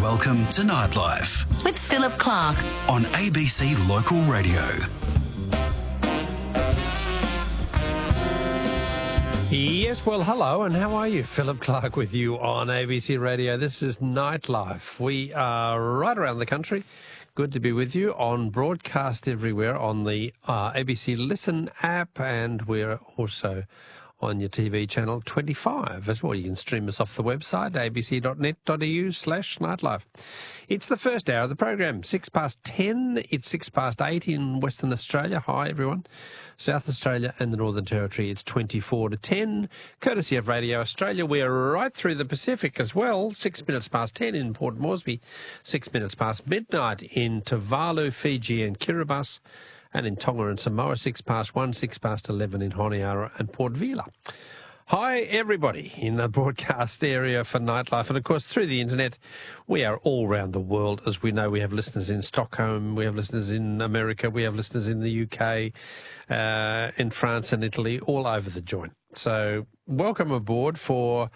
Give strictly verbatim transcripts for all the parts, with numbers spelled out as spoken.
Welcome to Nightlife with Philip Clark on A B C Local Radio. Yes, well, hello, and how are you? Philip Clark with you on A B C Radio. This is Nightlife. We are right around the country. Good to be with you on broadcast everywhere on the uh, A B C Listen app, and we're also on your T V channel twenty-five as well. You can stream us off the website, a b c dot net dot e u slash nightlife. It's the first hour of the program, six past ten. It's six past eight in Western Australia. Hi, everyone. South Australia and the Northern Territory, it's twenty-four to ten, courtesy of Radio Australia. We're right through the Pacific as well, six minutes past ten in Port Moresby, six minutes past midnight in Tuvalu, Fiji and Kiribati, and in Tonga and Samoa, six past one, six past eleven in Honiara and Port Vila. Hi, everybody in the broadcast area for Nightlife. And, of course, through the internet, we are all around the world. As we know, we have listeners in Stockholm, we have listeners in America, we have listeners in the U K, uh, in France and Italy, all over the joint. So welcome aboard for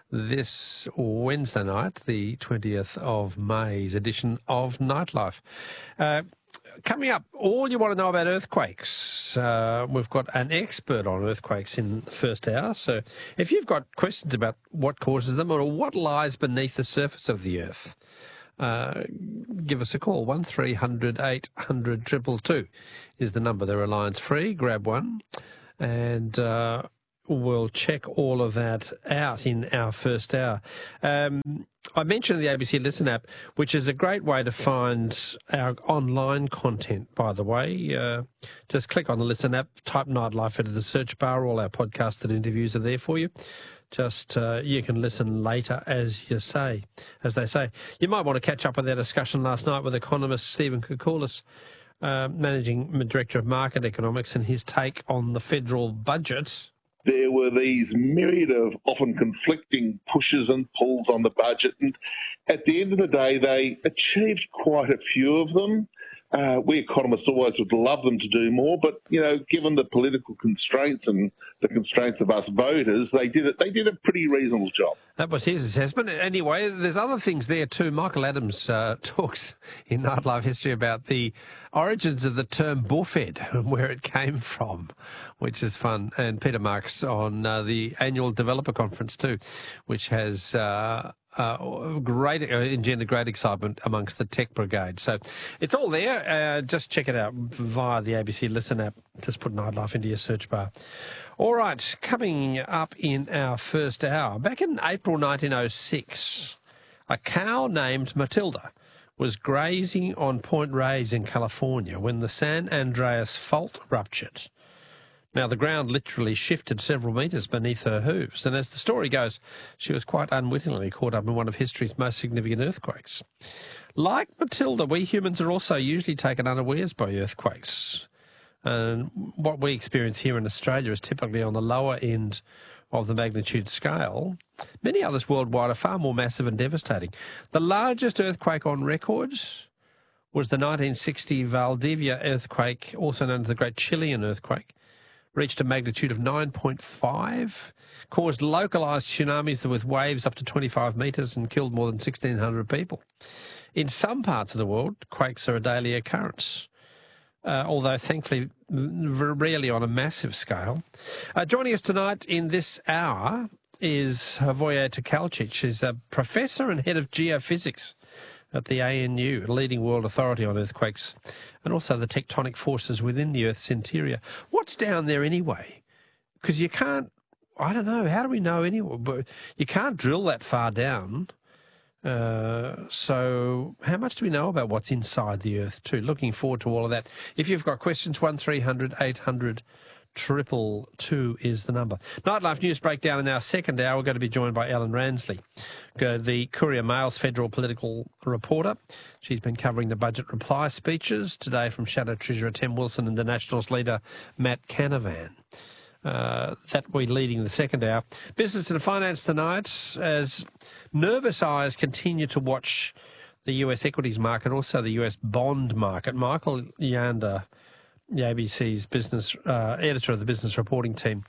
this Wednesday night, the twentieth of May's edition of Nightlife. Uh, Coming up, all you want to know about earthquakes. Uh, we've got an expert on earthquakes in the first hour. So if you've got questions about what causes them or what lies beneath the surface of the earth, uh, give us a call. one three hundred eight hundred two two two is the number. They're Alliance free. Grab one. And uh, we'll check all of that out in our first hour. Um, I mentioned the A B C Listen app, which is a great way to find our online content, by the way. Uh, just click on the Listen app, type Nightlife into the search bar. All our podcasted interviews are there for you. Just uh, you can listen later, as you say, as they say. You might want to catch up with our discussion last night with economist Stephen Koukoulas, uh, Managing Director of Market Economics, and his take on the federal budget. There were these myriad of often conflicting pushes and pulls on the budget, and at the end of the day, they achieved quite a few of them. Uh, we economists always would love them to do more, but you know, given the political constraints and the constraints of us voters, they did it. They did a pretty reasonable job. That was his assessment. Anyway, there's other things there too. Michael Adams uh, talks in Nightlife History about the origins of the term buffet and where it came from, which is fun. And Peter Marks on uh, the annual developer conference too, which has uh, uh, great uh, engendered great excitement amongst the tech brigade. So it's all there. Uh, just check it out via the A B C Listen app. Just put Nightlife into your search bar. All right, coming up in our first hour. Back in April nineteen oh six, a cow named Matilda was grazing on Point Reyes in California when the San Andreas Fault ruptured. Now, the ground literally shifted several metres beneath her hooves, and as the story goes, she was quite unwittingly caught up in one of history's most significant earthquakes. Like Matilda, we humans are also usually taken unawares by earthquakes. And what we experience here in Australia is typically on the lower end of the magnitude scale. Many others worldwide are far more massive and devastating. The largest earthquake on record was the nineteen sixty Valdivia earthquake, also known as the Great Chilean Earthquake. Reached a magnitude of nine point five, caused localised tsunamis with waves up to twenty-five metres and killed more than sixteen hundred people. In some parts of the world, quakes are a daily occurrence. Uh, although thankfully rarely on a massive scale. Uh, joining us tonight in this hour is Hrvoje Tkalčić. She's a professor and head of geophysics at the A N U, a leading world authority on earthquakes, and also the tectonic forces within the Earth's interior. What's down there anyway? Because you can't, I don't know, how do we know anyway? But you can't drill that far down. Uh, so how much do we know about what's inside the Earth too? Looking forward to all of that. If you've got questions, one three hundred eight hundred two two two is the number. Nightlife News Breakdown in our second hour. We're going to be joined by Ellen Ransley, the Courier Mail's federal political reporter. She's been covering the budget reply speeches today from Shadow Treasurer Tim Wilson and the Nationals leader Matt Canavan. Uh, that we're leading the second hour. Business and finance tonight, as nervous eyes continue to watch the U S equities market, also the U S bond market. Michael Yander, the A B C's business uh, editor of the business reporting team,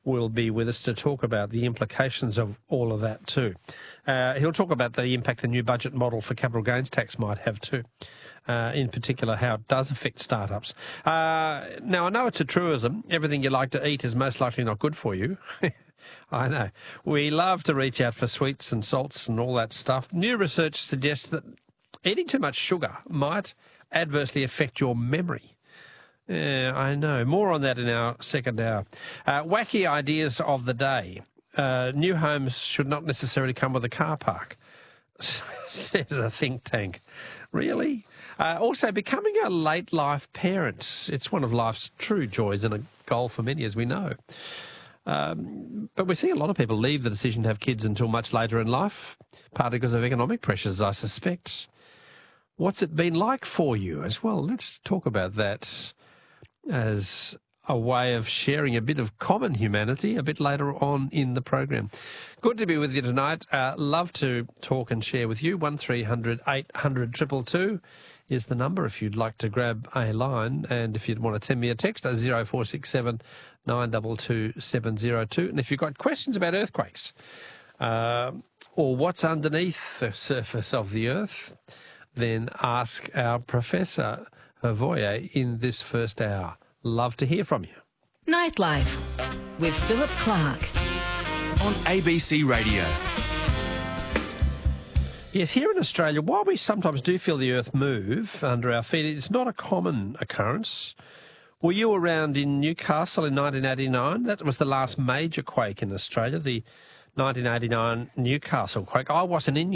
will be with us to talk about the implications of all of that too. Uh, he'll talk about the impact the new budget model for capital gains tax might have too. Uh, in particular, how it does affect startups. Uh, now, I know it's a truism. Everything you like to eat is most likely not good for you. I know. We love to reach out for sweets and salts and all that stuff. New research suggests that eating too much sugar might adversely affect your memory. Yeah, I know. More on that in our second hour. Uh, wacky ideas of the day. Uh, new homes should not necessarily come with a car park, says a think tank. Really? Uh, also, becoming a late life parent. It's one of life's true joys and a goal for many, as we know. Um, but we're seeing a lot of people leave the decision to have kids until much later in life, partly because of economic pressures, I suspect. What's it been like for you as well? Let's talk about that as a way of sharing a bit of common humanity a bit later on in the program. Good to be with you tonight. Uh, love to talk and share with you. one three hundred eight hundred two two two is the number if you'd like to grab a line, and if you'd want to send me a text, zero four six seven nine two two seven zero two. And if you've got questions about earthquakes uh, or what's underneath the surface of the earth, then ask our Professor Avoye in this first hour. Love to hear from you. Nightlife with Philip Clark on A B C Radio. Yes, here in Australia, while we sometimes do feel the earth move under our feet, it's not a common occurrence. Were you around in Newcastle in nineteen eighty-nine? That was the last major quake in Australia, the nineteen eighty-nine Newcastle quake. I wasn't in